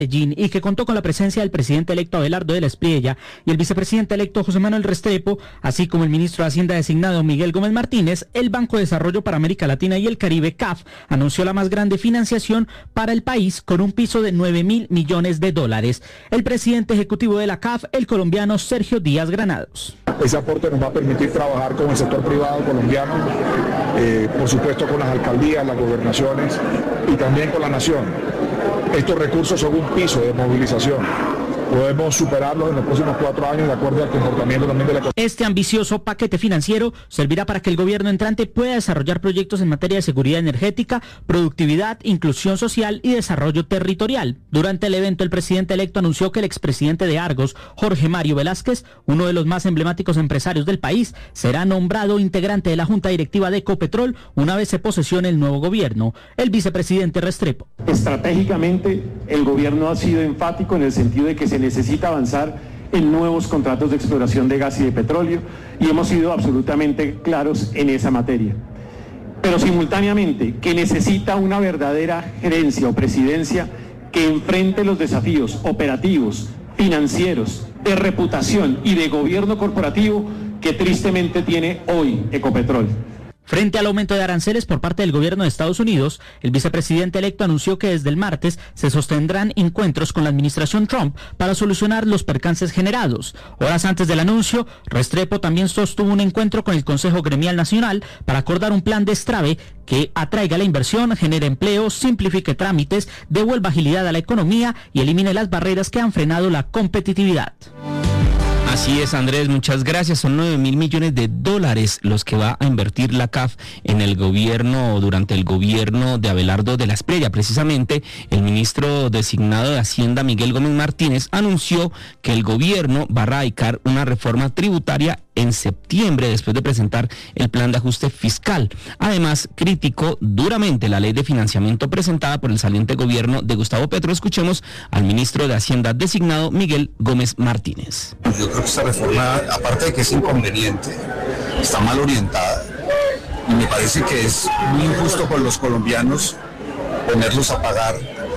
Medellín y que contó con la presencia del presidente electo Abelardo de la Espriella y el vicepresidente electo José Manuel Restrepo, así como el ministro de Hacienda designado Miguel Gómez Martínez, el Banco de Desarrollo para América Latina y el Caribe, CAF, anunció la más grande financiación para el país con un piso de 9.000 millones de dólares. El presidente ejecutivo de la CAF, el colombiano Sergio Díaz Granados. Ese aporte nos va a permitir trabajar con el sector privado colombiano, por supuesto con las alcaldías, las gobernaciones y también con la nación. Estos recursos son un piso de movilización. Podemos superarlos en los próximos 4 años de acuerdo al comportamiento también de la economía. Este ambicioso paquete financiero servirá para que el gobierno entrante pueda desarrollar proyectos en materia de seguridad energética, productividad, inclusión social y desarrollo territorial. Durante el evento, el presidente electo anunció que el expresidente de Argos, Jorge Mario Velázquez, uno de los más emblemáticos empresarios del país, será nombrado integrante de la Junta Directiva de Ecopetrol una vez se posesione el nuevo gobierno. El vicepresidente Restrepo. Estratégicamente, el gobierno ha sido enfático en el sentido de que se necesita avanzar en nuevos contratos de exploración de gas y de petróleo y hemos sido absolutamente claros en esa materia. Pero simultáneamente que necesita una verdadera gerencia o presidencia que enfrente los desafíos operativos, financieros, de reputación y de gobierno corporativo que tristemente tiene hoy Ecopetrol. Frente al aumento de aranceles por parte del gobierno de Estados Unidos, el vicepresidente electo anunció que desde el martes se sostendrán encuentros con la administración Trump para solucionar los percances generados. Horas antes del anuncio, Restrepo también sostuvo un encuentro con el Consejo Gremial Nacional para acordar un plan de destrave que atraiga la inversión, genere empleo, simplifique trámites, devuelva agilidad a la economía y elimine las barreras que han frenado la competitividad. Así es, Andrés, muchas gracias. Son 9.000 millones de dólares los que va a invertir la CAF en el gobierno, durante el gobierno de Abelardo de la Espriella. Precisamente, el ministro designado de Hacienda, Miguel Gómez Martínez, anunció que el gobierno va a radicar una reforma tributaria en septiembre, después de presentar el plan de ajuste fiscal. Además, criticó duramente la ley de financiamiento presentada por el saliente gobierno de Gustavo Petro. Escuchemos al ministro de Hacienda designado, Miguel Gómez Martínez. Yo creo que esta reforma, aparte de que es inconveniente, está mal orientada y me parece que es muy injusto con los colombianos ponerlos a pagar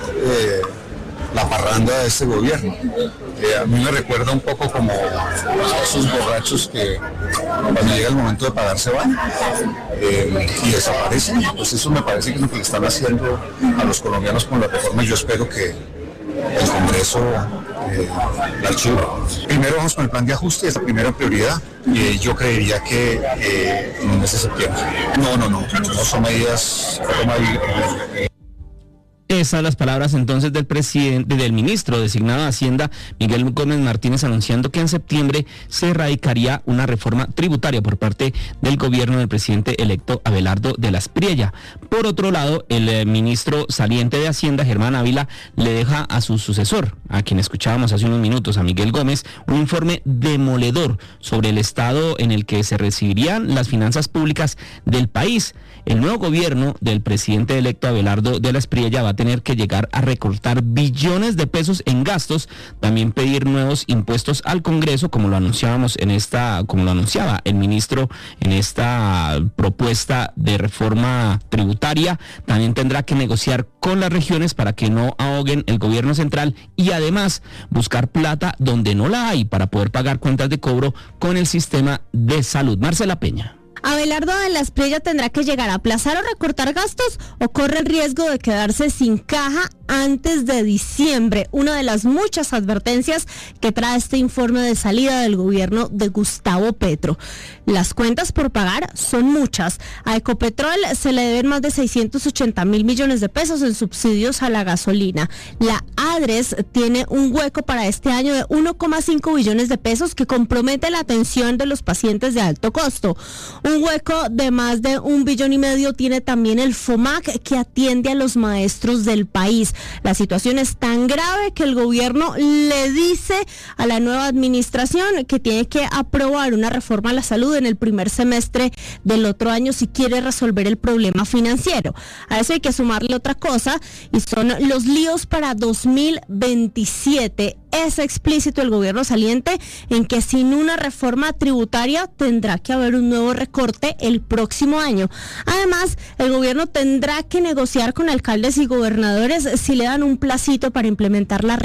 la parranda de este gobierno. A mí me recuerda un poco como a esos borrachos que cuando llega el momento de pagar se van y desaparecen. Pues eso me parece que es lo que le están haciendo a los colombianos con la reforma y yo espero que el Congreso la archive. Primero vamos con el plan de ajuste, es la primera prioridad. Yo creería que en el mes de septiembre. No son medidas. Esas las palabras entonces del ministro designado de Hacienda, Miguel Gómez Martínez, anunciando que en septiembre se radicaría una reforma tributaria por parte del gobierno del presidente electo Abelardo de la Espriella. Por otro lado, el ministro saliente de Hacienda, Germán Ávila, le deja a su sucesor, a quien escuchábamos hace unos minutos, a Miguel Gómez, un informe demoledor sobre el estado en el que se recibirían las finanzas públicas del país. El nuevo gobierno del presidente electo Abelardo de la Espriella va a tener que llegar a recortar billones de pesos en gastos, también pedir nuevos impuestos al Congreso, como lo anunciaba el ministro en esta propuesta de reforma tributaria. También tendrá que negociar con las regiones para que no ahoguen el gobierno central y además buscar plata donde no la hay para poder pagar cuentas de cobro con el sistema de salud. Marcela Peña. ¿Abelardo de la Espriella tendrá que llegar a aplazar o recortar gastos o corre el riesgo de quedarse sin caja antes de diciembre? Una de las muchas advertencias que trae este informe de salida del gobierno de Gustavo Petro. Las cuentas por pagar son muchas. A Ecopetrol se le deben más de 680.000 millones de pesos en subsidios a la gasolina. La ADRES tiene un hueco para este año de 1,5 billones de pesos que compromete la atención de los pacientes de alto costo. Un hueco de más de 1,5 billones tiene también el FOMAC, que atiende a los maestros del país. La situación es tan grave que el gobierno le dice a la nueva administración que tiene que aprobar una reforma a la salud en el primer semestre del otro año si quiere resolver el problema financiero. A eso hay que sumarle otra cosa y son los líos para 2027. es explícito el gobierno saliente en que sin una reforma tributaria tendrá que haber un nuevo recorte el próximo año. Además, el gobierno tendrá que negociar con alcaldes y gobernadores si le dan un placito para implementar la